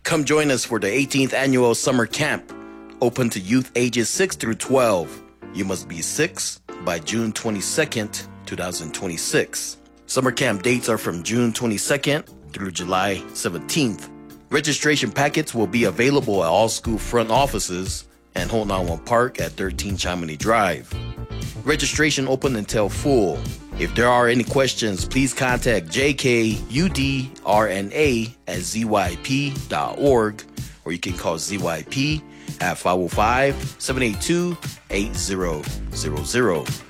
Come join us for the 18th annual summer camp, open to youth ages 6 through 12. You must be 6 by June 22nd, 2026. Summer camp dates are from June 22nd through July 17th. Registration packets will be available at all school front offices and Hole 91 Park at 13 Chamonix Drive. Registration open until full. If there are any questions, please contact jkudrna@zyp.org, or you can call ZYP at 505-782-8000.